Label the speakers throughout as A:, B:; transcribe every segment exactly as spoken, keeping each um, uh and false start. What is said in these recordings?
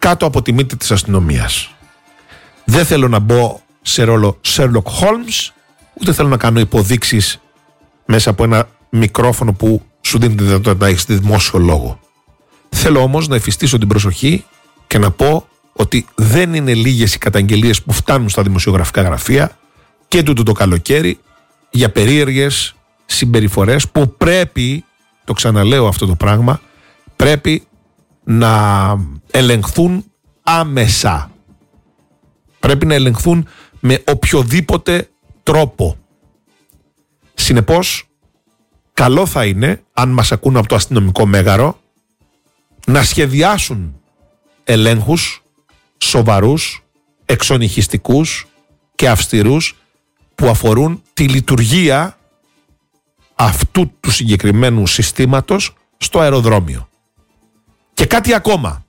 A: κάτω από τη μύτη της αστυνομίας. Δεν θέλω να μπω σε ρόλο Sherlock Holmes, ούτε θέλω να κάνω υποδείξεις μέσα από ένα μικρόφωνο που σου δίνει τη δυνατότητα να έχεις δημόσιο λόγο. Θέλω όμως να εφιστήσω την προσοχή και να πω ότι δεν είναι λίγες οι καταγγελίες που φτάνουν στα δημοσιογραφικά γραφεία και τούτο το καλοκαίρι για περίεργες συμπεριφορές που πρέπει, το ξαναλέω αυτό το πράγμα, πρέπει να ελεγχθούν άμεσα. Πρέπει να ελεγχθούν με οποιοδήποτε τρόπο. Συνεπώς, καλό θα είναι, αν μας ακούν από το αστυνομικό μέγαρο, να σχεδιάσουν ελέγχους σοβαρούς, εξονυχιστικούς και αυστηρούς που αφορούν τη λειτουργία αυτού του συγκεκριμένου συστήματος στο αεροδρόμιο. Και κάτι ακόμα.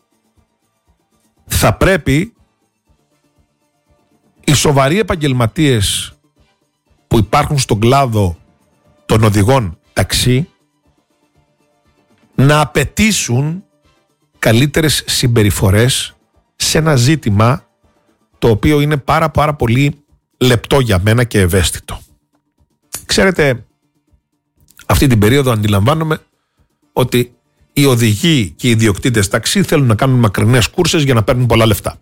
A: Θα πρέπει οι σοβαροί επαγγελματίες που υπάρχουν στον κλάδο των οδηγών ταξί να απαιτήσουν καλύτερες συμπεριφορές σε ένα ζήτημα το οποίο είναι πάρα πάρα πολύ λεπτό για μένα και ευαίσθητο. Ξέρετε, αυτή την περίοδο αντιλαμβάνομαι ότι οι οδηγοί και οι ιδιοκτήτες ταξί θέλουν να κάνουν μακρινές κούρσες για να παίρνουν πολλά λεφτά.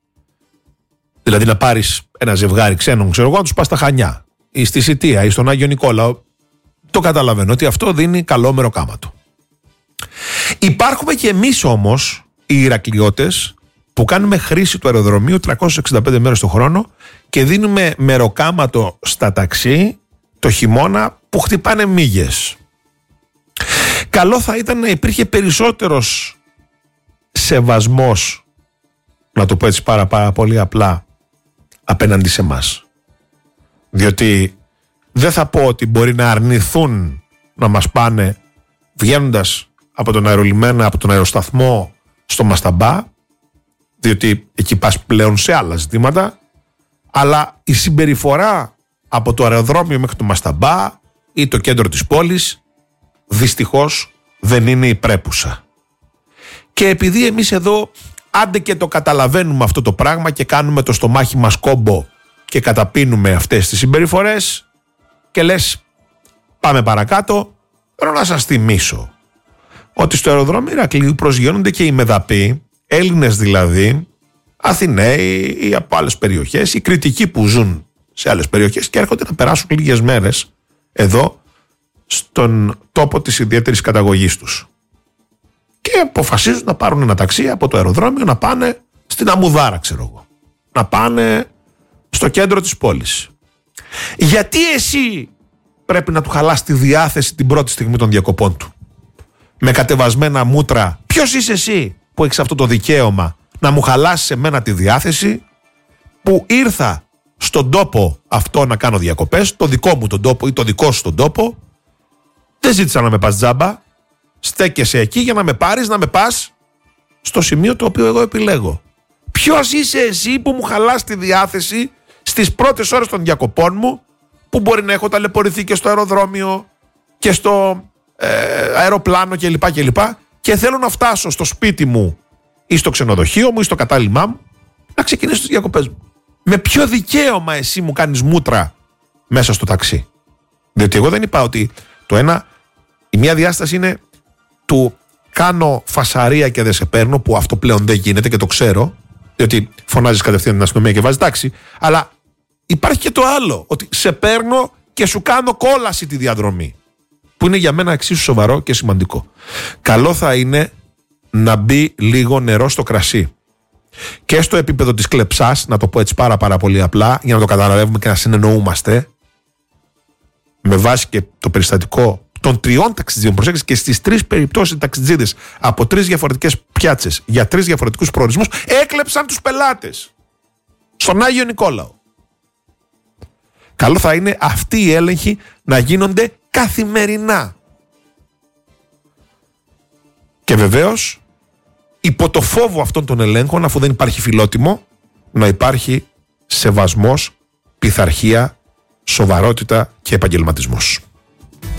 A: Δηλαδή να πάρεις ένα ζευγάρι ξένων, ξέρω εγώ, να τους πας στα Χανιά ή στη Σιτία ή στον Άγιο Νικόλαο. Το καταλαβαίνω ότι αυτό δίνει καλό μεροκάματο. Υπάρχουμε και εμείς όμως οι Ηρακλειώτες που κάνουμε χρήση του αεροδρομίου τριακόσιες εξήντα πέντε μέρες το χρόνο και δίνουμε μεροκάματο στα ταξί το χειμώνα που χτυπάνε μύγες. Καλό θα ήταν να υπήρχε περισσότερος σεβασμός, να το πω έτσι πάρα, πάρα πολύ απλά, απέναντι σε μας. Διότι δεν θα πω ότι μπορεί να αρνηθούν να μας πάνε βγαίνοντας από τον αερολιμένα, από τον αεροσταθμό στο Μασταμπά, διότι εκεί πας πλέον σε άλλα ζητήματα, αλλά η συμπεριφορά από το αεροδρόμιο μέχρι το Μασταμπά ή το κέντρο της πόλης δυστυχώς δεν είναι η πρέπουσα. Και επειδή εμείς εδώ άντε και το καταλαβαίνουμε αυτό το πράγμα και κάνουμε το στομάχι μας κόμπο και καταπίνουμε αυτές τις συμπεριφορές και λες πάμε παρακάτω, θέλω να σας θυμίσω ότι στο αεροδρόμιο Ηρακλείου προσγειώνονται και οι μεδαποί, Έλληνες δηλαδή, Αθηναίοι ή από άλλες περιοχές, οι κριτικοί που ζουν σε άλλες περιοχές και έρχονται να περάσουν λίγες μέρες εδώ στον τόπο της ιδιαίτερης καταγωγής τους. Και αποφασίζουν να πάρουν ένα ταξί από το αεροδρόμιο να πάνε στην Αμμουδάρα, ξέρω εγώ. Να πάνε στο κέντρο της πόλης. Γιατί εσύ πρέπει να του χαλάς τη διάθεση την πρώτη στιγμή των διακοπών του? Με κατεβασμένα μούτρα. Ποιος είσαι εσύ που έχεις αυτό το δικαίωμα να μου χαλάσεις εμένα τη διάθεση που ήρθα στον τόπο αυτό να κάνω διακοπές, το δικό μου τον τόπο ή το δικό σου τον τόπο? Δεν ζήτησα να με πας τζάμπα. Στέκεσαι εκεί για να με πάρεις, να με πας στο σημείο το οποίο εγώ επιλέγω. Ποιος είσαι εσύ που μου χαλάς τη διάθεση στις πρώτες ώρες των διακοπών μου, που μπορεί να έχω ταλαιπωρηθεί και στο αεροδρόμιο και στο ε, αεροπλάνο κλπ. κλπ. Και θέλω να φτάσω στο σπίτι μου ή στο ξενοδοχείο μου ή στο κατάλημά μου να ξεκινήσω τις διακοπές μου. Με ποιο δικαίωμα εσύ μου κάνεις μούτρα μέσα στο ταξί? Διότι εγώ δεν είπα ότι το ένα, η μία διάσταση είναι του κάνω φασαρία και δεν σε παίρνω, που αυτό πλέον δεν γίνεται και το ξέρω, διότι φωνάζεις κατευθείαν την αστυνομία και βάζεις τάξη. Αλλά υπάρχει και το άλλο, ότι σε παίρνω και σου κάνω κόλαση τη διαδρομή, που είναι για μένα εξίσου σοβαρό και σημαντικό. Καλό θα είναι να μπει λίγο νερό στο κρασί. Και στο επίπεδο της κλεψάς, να το πω έτσι πάρα πάρα πολύ απλά, για να το καταλαβαίνουμε και να συνεννοούμαστε, με βάση και το περιστατικό των τριών ταξιτζίδων. Προσέξτε, και στις τρεις περιπτώσεις οι ταξιτζίδες από τρεις διαφορετικές πιάτσες για τρεις διαφορετικούς προορισμούς έκλεψαν τους πελάτες στον Άγιο Νικόλαο. Καλό θα είναι αυτοί οι έλεγχοι να γίνονται καθημερινά. Και βεβαίως υπό το φόβο αυτών των ελέγχων, αφού δεν υπάρχει φιλότιμο, να υπάρχει σεβασμός, πειθαρχία, σοβαρότητα και επαγγελματισμός.